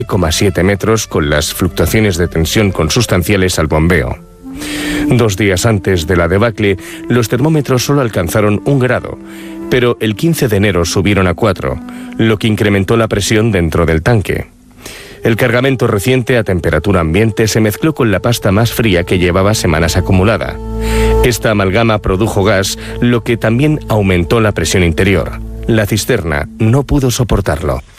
9,7 metros, con las fluctuaciones de tensión consustanciales al bombeo. 2 días antes de la debacle, los termómetros solo alcanzaron 1 grado, pero el 15 de enero subieron a 4, lo que incrementó la presión dentro del tanque. El cargamento reciente a temperatura ambiente se mezcló con la pasta más fría que llevaba semanas acumulada. Esta amalgama produjo gas, lo que también aumentó la presión interior. La cisterna no pudo soportarlo.